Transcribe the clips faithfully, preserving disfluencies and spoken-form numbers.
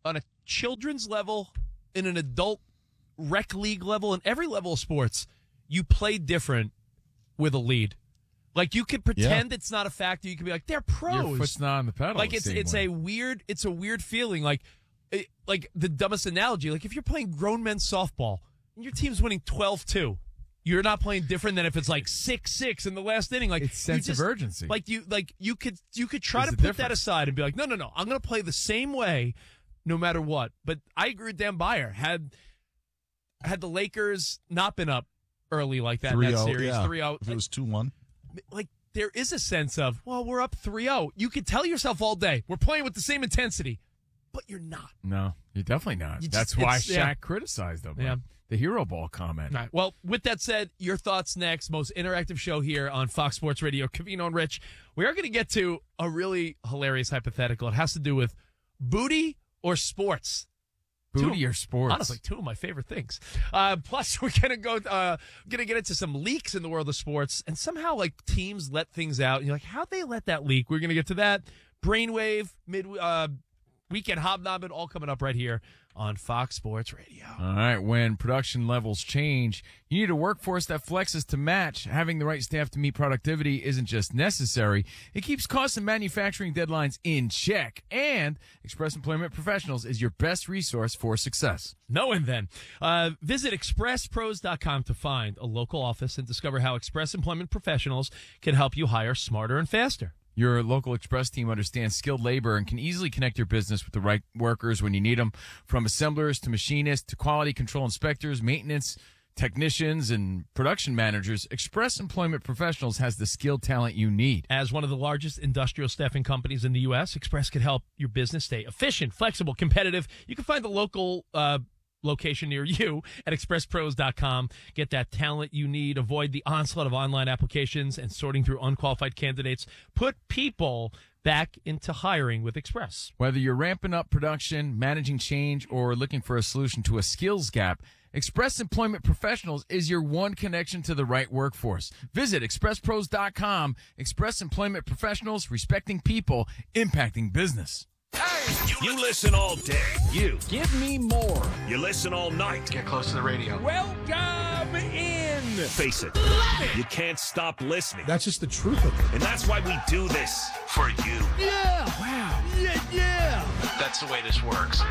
on a children's level, in an adult rec league level, in every level of sports, you play different with a lead. Like, you could pretend yeah. it's not a factor. You could be like, they're pros. Your foot's not on the pedal. Like, it's it's way. a weird it's a weird feeling. Like, it, like the dumbest analogy. Like, if you're playing grown men's softball and your team's winning twelve two, you're not playing different than if it's like six six in the last inning. Like, it's sense just, of urgency. Like you like you could you could try There's to put difference. that aside and be like, no, no, no, I'm going to play the same way, no matter what. But I agree with Dan Beyer. Had had the Lakers not been up early like that in that series, yeah. three oh If it was two one. Like, there is a sense of, well, we're up three oh. You could tell yourself all day, we're playing with the same intensity, but you're not. No, you're definitely not. You That's just, why Shaq yeah. criticized them. Yeah. The hero ball comment. All right. Well, with that said, your thoughts next. Most interactive show here on Fox Sports Radio. Covino and Rich. We are going to get to a really hilarious hypothetical. It has to do with booty or sports. Booty two, or sports? Honestly, two of my favorite things. Uh, plus, we're gonna go. Uh, gonna get into some leaks in the world of sports, and somehow, like, teams let things out. And you're like, how'd they let that leak? We're gonna get to that. Brainwave, mid uh, weekend hobnobbing, all coming up right here on Fox Sports Radio. All right. When production levels change, you need a workforce that flexes to match. Having the right staff to meet productivity isn't just necessary. It keeps costs and manufacturing deadlines in check. And Express Employment Professionals is your best resource for success. Knowing then. Uh, visit express pros dot com to find a local office and discover how Express Employment Professionals can help you hire smarter and faster. Your local Express team understands skilled labor and can easily connect your business with the right workers when you need them. From assemblers to machinists to quality control inspectors, maintenance technicians, and production managers, Express Employment Professionals has the skilled talent you need. As one of the largest industrial staffing companies in the U S, Express can help your business stay efficient, flexible, competitive. You can find the local uh location near you at express pros dot com. Get that talent you need. Avoid the onslaught of online applications and sorting through unqualified candidates. Put people back into hiring with Express. Whether you're ramping up production, managing change, or looking for a solution to a skills gap, Express Employment Professionals is your one connection to the right workforce. Visit express pros dot com. Express Employment Professionals, respecting people, impacting business. Hey, you listen all day. You. Give me more. You listen all night. Get close to the radio. Welcome in. Face it. it. You can't stop listening. That's just the truth of it. And that's why we do this. For you. Yeah. Wow. Yeah, yeah. That's the way this works.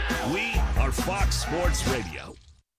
We are Fox Sports Radio.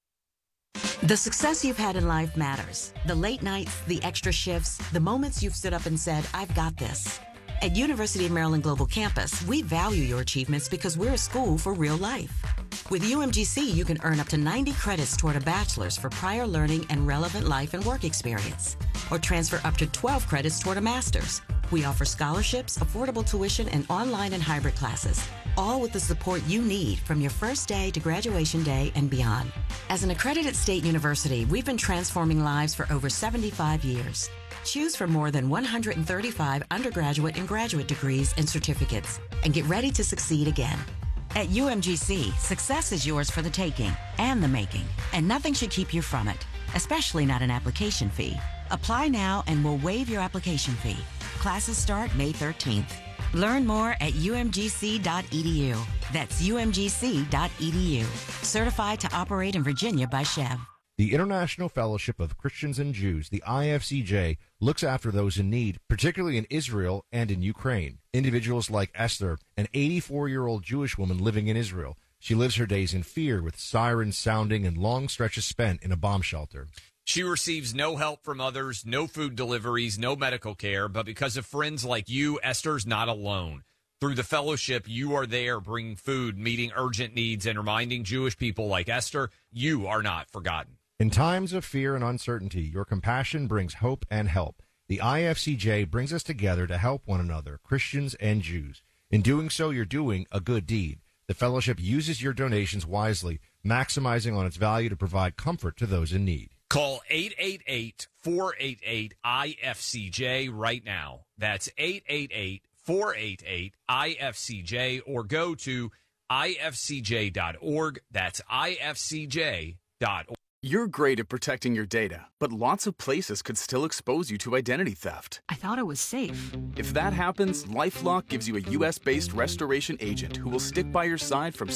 The success you've had in life matters. The late nights, the extra shifts, the moments you've stood up and said, I've got this. At University of Maryland Global Campus, we value your achievements because we're a school for real life. With U M G C, you can earn up to ninety credits toward a bachelor's for prior learning and relevant life and work experience, or transfer up to twelve credits toward a master's. We offer scholarships, affordable tuition, and online and hybrid classes, all with the support you need from your first day to graduation day and beyond. As an accredited state university, we've been transforming lives for over seventy-five years. Choose from more than one hundred thirty-five undergraduate and graduate degrees and certificates, and get ready to succeed again. At U M G C, success is yours for the taking and the making, and nothing should keep you from it, especially not an application fee. Apply now and we'll waive your application fee. Classes start May thirteenth. Learn more at u m g c dot e d u. That's u m g c dot e d u. Certified to operate in Virginia by Chev. The International Fellowship of Christians and Jews, the I F C J, looks after those in need, particularly in Israel and in Ukraine. Individuals like Esther, an eighty-four-year-old Jewish woman living in Israel. She lives her days in fear with sirens sounding and long stretches spent in a bomb shelter. She receives no help from others, no food deliveries, no medical care, but because of friends like you, Esther's not alone. Through the fellowship, you are there bringing food, meeting urgent needs, and reminding Jewish people like Esther, you are not forgotten. In times of fear and uncertainty, your compassion brings hope and help. The I F C J brings us together to help one another, Christians and Jews. In doing so, you're doing a good deed. The fellowship uses your donations wisely, maximizing on its value to provide comfort to those in need. Call eight eight eight, four eight eight, I F C J right now. That's eight eight eight, four eight eight, I F C J, or go to I F C J dot org. That's I F C J dot org. You're great at protecting your data, but lots of places could still expose you to identity theft. I thought it was safe. If that happens, LifeLock gives you a U S based restoration agent who will stick by your side from